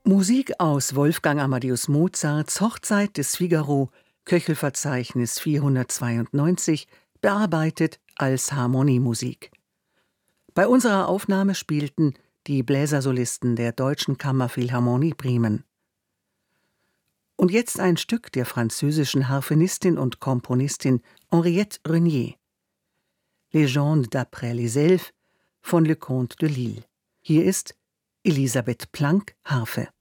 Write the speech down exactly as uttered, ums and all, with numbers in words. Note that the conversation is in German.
Musik aus Wolfgang Amadeus Mozarts Hochzeit des Figaro, Köchelverzeichnis vierhundertzweiundneunzig, bearbeitet als Harmoniemusik. Bei unserer Aufnahme spielten die Bläsersolisten der Deutschen Kammerphilharmonie Bremen. Und jetzt ein Stück der französischen Harfenistin und Komponistin Henriette Renier. Légende d'après les Elfes von Le Comte de Lille. Hier ist Elisabeth Planck, Harfe.